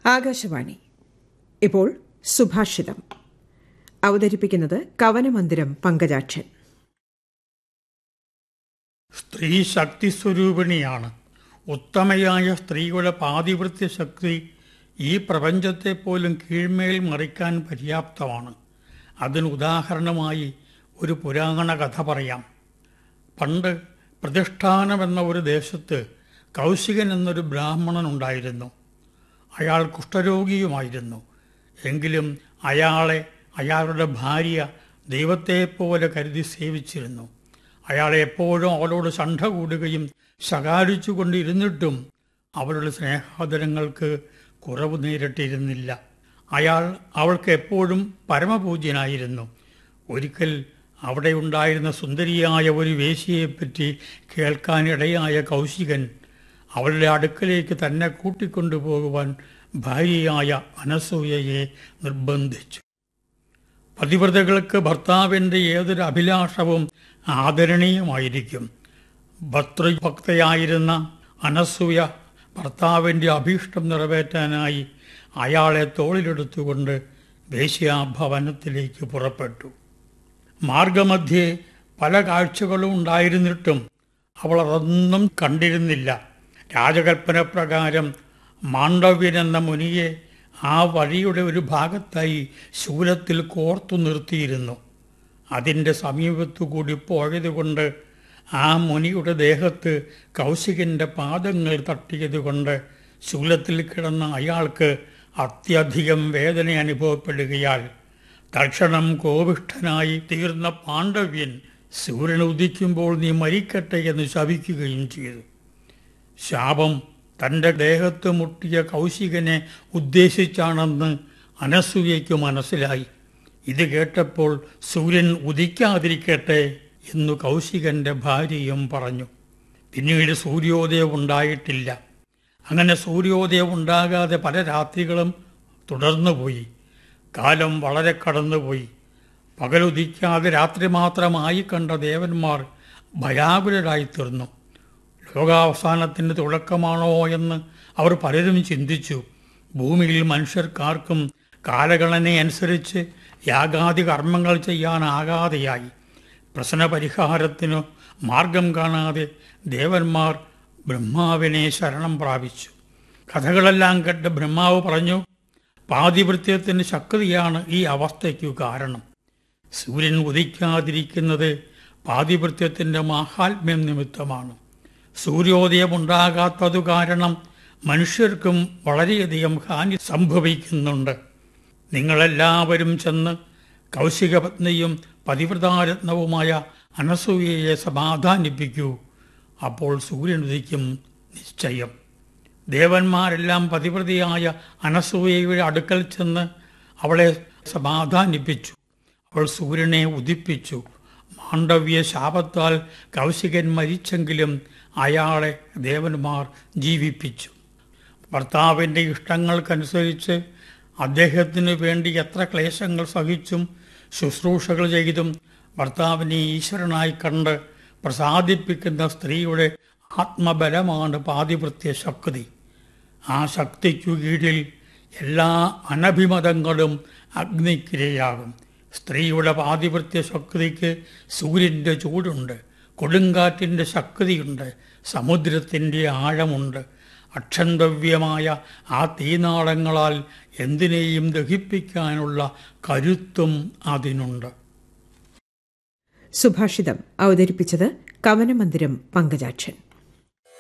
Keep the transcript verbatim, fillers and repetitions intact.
ആകാശവാണി. ഇപ്പോൾ സുഭാഷിതം അവതരിപ്പിക്കുന്നത് കവനമന്ദിരം പങ്കജാക്ഷൻ. സ്ത്രീ ശക്തി സ്വരൂപിണിയാണ്. ഉത്തമയായ സ്ത്രീയുടെ പാതിവൃത്യ ശക്തി ഈ പ്രപഞ്ചത്തെ പോലും കീഴ്മേൽ മറിക്കാൻ പര്യാപ്തമാണ്. അതിന് ഉദാഹരണമായി ഒരു പുരാണ കഥ പറയാം. പണ്ട് പ്രതിഷ്ഠാനം എന്ന ഒരു ദേശത്ത് കൗശികൻ എന്നൊരു ബ്രാഹ്മണൻ ഉണ്ടായിരുന്നു. അയാൾ കുഷ്ഠരോഗിയുമായിരുന്നു. എങ്കിലും അയാളെ അയാളുടെ ഭാര്യ ദൈവത്തെപ്പോലെ കരുതി സേവിച്ചിരുന്നു. അയാളെ എപ്പോഴും അവളോട് ശണ്ഠ കൂടുകയും ശകാരിച്ചു കൊണ്ടിരുന്നിട്ടും അവളുടെ സ്നേഹാദരങ്ങൾക്ക് കുറവ് നേരിട്ടിരുന്നില്ല. അയാൾ അവൾക്ക് എപ്പോഴും പരമപൂജ്യനായിരുന്നു. ഒരിക്കൽ അവിടെ ഉണ്ടായിരുന്ന സുന്ദരിയായ ഒരു വേശ്യയെപ്പറ്റി കേൾക്കാനിടയായ കൗശികൻ അവളുടെ അടുക്കലേക്ക് തന്നെ കൂട്ടിക്കൊണ്ടുപോകുവാൻ ഭാര്യയായ അനസൂയയെ നിർബന്ധിച്ചു. പതിവ്രതകൾക്ക് ഭർത്താവിൻ്റെ ഏതൊരു അഭിലാഷവും ആദരണീയമായിരിക്കും. ഭർതൃഭക്തയായിരുന്ന അനസൂയ ഭർത്താവിൻ്റെ അഭീഷ്ടം നിറവേറ്റാനായി അയാളെ തോളിലെടുത്തുകൊണ്ട് വേശ്യാഭവനത്തിലേക്ക് പുറപ്പെട്ടു. മാർഗമധ്യേ പല കാഴ്ചകളും ഉണ്ടായിരുന്നിട്ടും അവൾ അതൊന്നും കണ്ടിരുന്നില്ല. രാജകൽപ്പന പ്രകാരം മാണ്ഡവ്യൻ എന്ന മുനിയെ ആ വഴിയുടെ ഒരു ഭാഗത്തായി ശൂലത്തിൽ കോർത്തു നിർത്തിയിരുന്നു. അതിൻ്റെ സമീപത്തുകൂടി പോയതുകൊണ്ട് ആ മുനിയുടെ ദേഹത്ത് കൗശികൻ്റെ പാദങ്ങൾ തട്ടിയതുകൊണ്ട് ശൂലത്തിൽ കിടന്ന അയാൾക്ക് അത്യധികം വേദന അനുഭവപ്പെടുകയാൽ തൽക്ഷണം കോപിഷ്ഠനായി തീർന്ന പാണ്ഡവ്യൻ സൂര്യൻ ഉദിക്കുമ്പോൾ നീ മരിക്കട്ടെ എന്ന് ശപിക്കുകയും ചെയ്തു. ശാപം തൻ്റെ ദേഹത്ത് മുട്ടിയ കൗശികനെ ഉദ്ദേശിച്ചാണെന്ന് അനസൂയയ്ക്ക് മനസ്സിലായി. ഇത് കേട്ടപ്പോൾ സൂര്യൻ ഉദിക്കാതിരിക്കട്ടെ എന്നു കൗശികൻ്റെ ഭാര്യയും പറഞ്ഞു. പിന്നീട് സൂര്യോദയം ഉണ്ടായിട്ടില്ല. അങ്ങനെ സൂര്യോദയം ഉണ്ടാകാതെ പല രാത്രികളും തുടർന്നുപോയി. കാലം വളരെ കടന്നുപോയി. പകലുദിക്കാതെ രാത്രി മാത്രമായി കണ്ട ദേവന്മാർ ഭയാകുലരായിത്തീർന്നു. ലോകാവസാനത്തിൻ്റെ തുടക്കമാണോ എന്ന് അവർ പലരും ചിന്തിച്ചു. ഭൂമിയിൽ മനുഷ്യർക്കാർക്കും കാലഗണനയനുസരിച്ച് യാഗാദി കർമ്മങ്ങൾ ചെയ്യാനാകാതെയായി. പ്രശ്നപരിഹാരത്തിനു മാർഗം കാണാതെ ദേവന്മാർ ബ്രഹ്മാവിനെ ശരണം പ്രാപിച്ചു. കഥകളെല്ലാം കേട്ട് ബ്രഹ്മാവ് പറഞ്ഞു, പാതിവൃത്യത്തിൻ്റെ ശക്തിയാണ് ഈ അവസ്ഥയ്ക്കു കാരണം. സൂര്യൻ ഉദിക്കാതിരിക്കുന്നത് പാതിവൃത്യത്തിൻ്റെ മാഹാത്മ്യം നിമിത്തമാണ്. സൂര്യോദയമുണ്ടാകാത്തതു കാരണം മനുഷ്യർക്കും വളരെയധികം ഹാനി സംഭവിക്കുന്നുണ്ട്. നിങ്ങളെല്ലാവരും ചെന്ന് കൗശികപത്നിയും പതിവ്രതാരത്നവുമായ അനസൂയയെ സമാധാനിപ്പിക്കൂ. അപ്പോൾ സൂര്യൻ ഉദിക്കും നിശ്ചയം. ദേവന്മാരെല്ലാം പതിവ്രതയായ അനസൂയയുടെ അടുക്കൽ ചെന്ന് അവളെ സമാധാനിപ്പിച്ചു. അവൾ സൂര്യനെ ഉദിപ്പിച്ചു. മാണ്ഡവ്യ ശാപത്താൽ കൗശികൻ മരിച്ചെങ്കിലും അയാളെ ദേവന്മാർ ജീവിപ്പിച്ചു. ഭർത്താവിൻ്റെ ഇഷ്ടങ്ങൾക്കനുസരിച്ച് അദ്ദേഹത്തിനു വേണ്ടി എത്ര ക്ലേശങ്ങൾ സഹിച്ചും ശുശ്രൂഷകൾ ചെയ്തും ഭർത്താവിനെ ഈശ്വരനായി കണ്ട് പ്രസാദിപ്പിക്കുന്ന സ്ത്രീയുടെ ആത്മബലമാണ് പാതിവൃത്യ ശക്തി. ആ ശക്തിക്കു കീഴിൽ എല്ലാ അനഭിമതങ്ങളും അഗ്നിക്കിരയാകും. സ്ത്രീയുടെ പാതിവൃത്യ ശക്തിക്ക് സൂര്യൻ്റെ ചൂടുണ്ട്, കൊടുങ്കാറ്റിൻ്റെ ശക്തിയുണ്ട്, സമുദ്രത്തിൻ്റെ ആഴമുണ്ട്. അക്ഷന്തവ്യമായ ആ തീനാളങ്ങളാൽ എന്തിനേയും ദഹിപ്പിക്കാനുള്ള കരുത്തും അതിനുണ്ട്. സുഭാഷിതം അവതരിപ്പിച്ചത് കവനമന്ദിരം പങ്കജാക്ഷൻ.